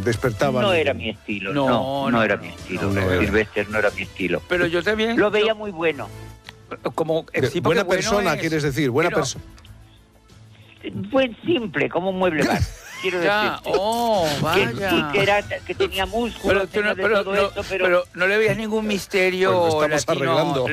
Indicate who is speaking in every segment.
Speaker 1: despertaba.
Speaker 2: No era mi estilo, no era mi estilo. Sylvester no era mi estilo.
Speaker 3: Pero yo también...
Speaker 2: Lo veía muy bueno.
Speaker 3: Como sí,
Speaker 1: buena persona, quieres decir, buena persona.
Speaker 2: Buen simple, como un mueble bar. Quiero decirte.
Speaker 3: Vaya.
Speaker 2: Que tenía músculos,
Speaker 3: pero no le veías ningún misterio
Speaker 1: pues latino,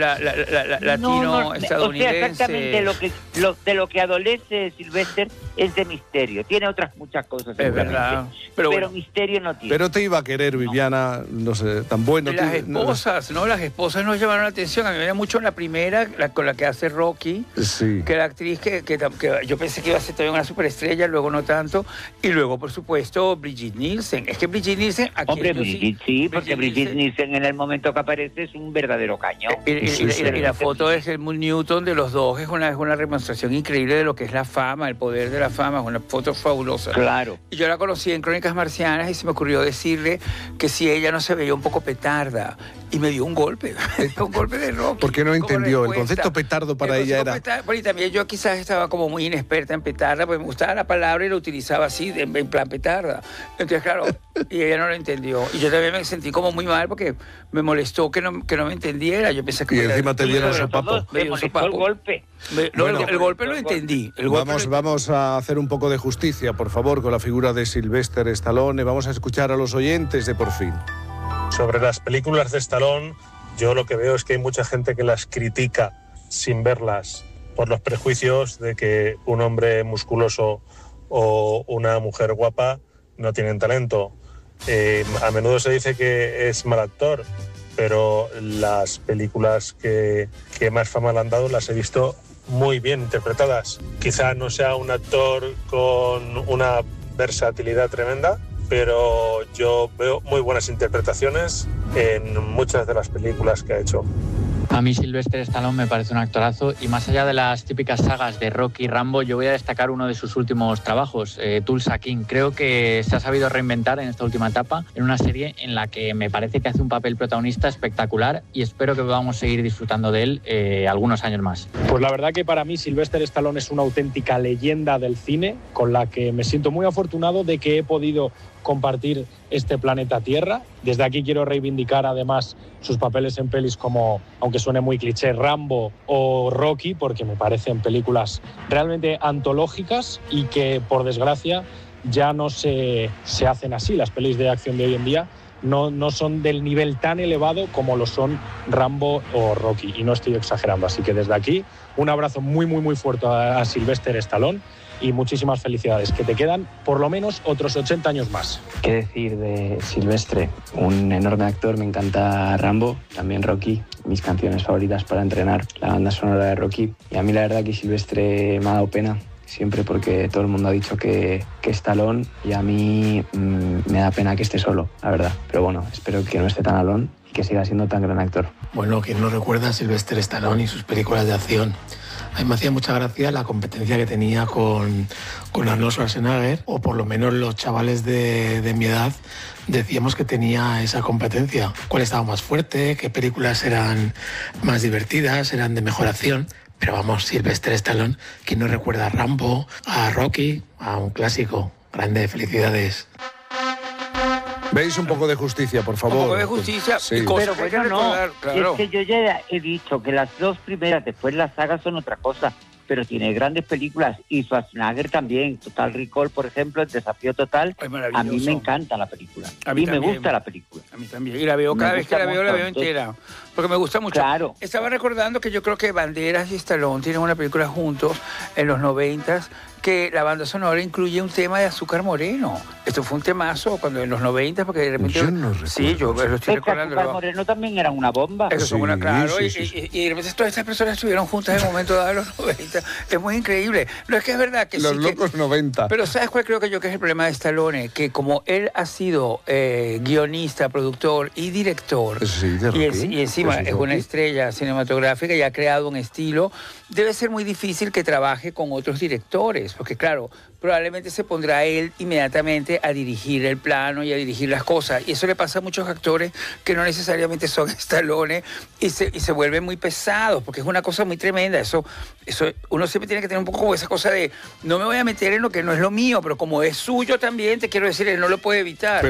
Speaker 3: latino estadounidense.
Speaker 2: O sea, exactamente de lo que adolece Sylvester es de misterio. Tiene otras muchas cosas,
Speaker 3: es verdad. Pero
Speaker 2: misterio no tiene.
Speaker 1: Pero te iba a querer, Viviana, no sé, tan bueno.
Speaker 3: Las esposas, ¿no? Las esposas nos llamaron la atención. A mí me da mucho en la primera, con la que hace Rocky, que la actriz que yo pensé que iba a ser todavía una superestrella, luego no tanto. Y luego, por supuesto, Brigitte Nielsen. Es que Brigitte Nielsen...
Speaker 2: Porque Brigitte Nielsen en el momento que aparece es un verdadero cañón.
Speaker 3: Y la foto es Helmut Newton de los dos. Es una demostración increíble de lo que es la fama, el poder de la fama. Es una foto fabulosa.
Speaker 2: Claro.
Speaker 3: Y yo la conocí en Crónicas Marcianas y se me ocurrió decirle que si ella no se veía un poco petarda. Y me dio un golpe. Un golpe de Rocky.
Speaker 1: Porque no entendió. El concepto petardo para ella era...
Speaker 3: Y también yo quizás estaba como muy inexperta en petarda, porque me gustaba la palabra y la utilizaba así, en plan petarda. Entonces, claro, y ella no lo entendió. Y yo también me sentí como muy mal porque me molestó que no me entendiera. Yo pensé que...
Speaker 1: Y encima te dieron sopapo.
Speaker 2: Me molestó el golpe.
Speaker 3: El golpe lo entendí.
Speaker 1: Vamos a hacer un poco de justicia, por favor, con la figura de Sylvester Stallone. Vamos a escuchar a los oyentes de Por Fin.
Speaker 4: Sobre las películas de Stallone, yo lo que veo es que hay mucha gente que las critica sin verlas por los prejuicios de que un hombre musculoso o una mujer guapa no tienen talento. A menudo se dice que es mal actor, pero las películas que más fama le han dado las he visto muy bien interpretadas. Quizá no sea un actor con una versatilidad tremenda, pero yo veo muy buenas interpretaciones en muchas de las películas que ha hecho.
Speaker 5: A mí Sylvester Stallone me parece un actorazo y más allá de las típicas sagas de Rocky y Rambo, yo voy a destacar uno de sus últimos trabajos, Tulsa King. Creo que se ha sabido reinventar en esta última etapa en una serie en la que me parece que hace un papel protagonista espectacular y espero que podamos seguir disfrutando de él algunos años más.
Speaker 6: Pues la verdad que para mí Sylvester Stallone es una auténtica leyenda del cine con la que me siento muy afortunado de que he podido compartir este planeta Tierra. Desde aquí quiero reivindicar además sus papeles en pelis como, aunque suene muy cliché, Rambo o Rocky, porque me parecen películas realmente antológicas y que por desgracia ya no se hacen así. Las pelis de acción de hoy en día no son del nivel tan elevado como lo son Rambo o Rocky, y no estoy exagerando. Así que desde aquí un abrazo muy muy muy fuerte a Sylvester Stallone y muchísimas felicidades, que te quedan por lo menos otros 80 años más.
Speaker 7: ¿Qué decir de Sylvester? Un enorme actor, me encanta Rambo, también Rocky, mis canciones favoritas para entrenar, la banda sonora de Rocky. Y a mí la verdad que Sylvester me ha dado pena siempre porque todo el mundo ha dicho que es Stallone y a mí me da pena que esté solo, la verdad. Pero bueno, espero que no esté tan alone y que siga siendo tan gran actor.
Speaker 8: Bueno, ¿quién no recuerda a Sylvester Stallone y sus películas de acción? A mí me hacía mucha gracia la competencia que tenía con Arnold Schwarzenegger, o por lo menos los chavales de mi edad decíamos que tenía esa competencia. ¿Cuál estaba más fuerte? ¿Qué películas eran más divertidas? ¿Eran de mejor acción? Pero vamos, Sylvester Stallone, ¿quién no recuerda a Rambo, a Rocky, a un clásico? Grande, felicidades.
Speaker 1: ¿Veis un poco de justicia, por favor?
Speaker 3: Un poco de justicia.
Speaker 1: Sí.
Speaker 2: Pero bueno, claro. Es que yo ya he dicho que las dos primeras, después las sagas son otra cosa, pero tiene grandes películas, y Schwarzenegger también, Total Recall, por ejemplo, El Desafío Total. A mí me encanta la película. A mí me gusta la película.
Speaker 3: A mí también. Y la veo cada vez que la veo entera. Porque me gusta mucho.
Speaker 2: Claro.
Speaker 3: Estaba recordando que yo creo que Banderas y Stallone tienen una película juntos en los 90s, que la banda sonora incluye un tema de Azúcar Moreno. Esto fue un temazo cuando en los 90, porque de repente...
Speaker 1: Yo no recuerdo.
Speaker 3: Sí, yo lo estoy recordando.
Speaker 2: Azúcar Moreno también era una bomba.
Speaker 3: Eso son una, claro.
Speaker 1: Sí.
Speaker 3: Y de repente todas estas personas estuvieron juntas en un momento dado de los 90. Es muy increíble. No, es que es verdad que
Speaker 1: los
Speaker 3: sí.
Speaker 1: Los locos 90.
Speaker 3: Pero ¿sabes cuál creo que yo que es el problema de Stallone? Que como él ha sido guionista, productor y director,
Speaker 1: Sí,
Speaker 3: y encima es una estrella cinematográfica y ha creado un estilo, debe ser muy difícil que trabaje con otros directores, porque claro, probablemente se pondrá él inmediatamente a dirigir el plano y a dirigir las cosas. Y eso le pasa a muchos actores que no necesariamente son Stallone y se vuelven muy pesados, porque es una cosa muy tremenda. Eso uno siempre tiene que tener un poco como esa cosa de no me voy a meter en lo que no es lo mío, pero como es suyo también, te quiero decir, él no lo puede evitar.